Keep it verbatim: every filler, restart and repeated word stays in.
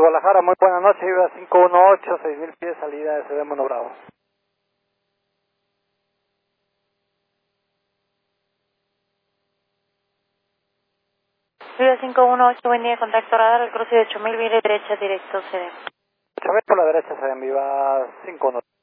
Guadalajara, muy buenas noches, Viva cinco uno ocho, seis mil pies, salida de Ciudad de Mono Bravo. Viva cinco uno ocho, buen día, contacto radar, el cruce de ocho mil, vire derecha, directo C D. ocho mil por la derecha, se ven Viva cinco uno ocho.